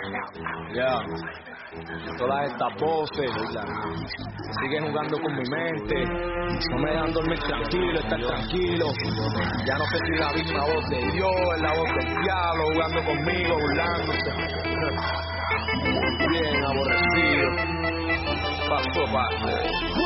Ya, todas estas voces siguen jugando con mi mente, no me dejan dormir tranquilo, estar tranquilo. Ya no sé si la misma voz de Dios, es la voz del diablo jugando conmigo, burlándose.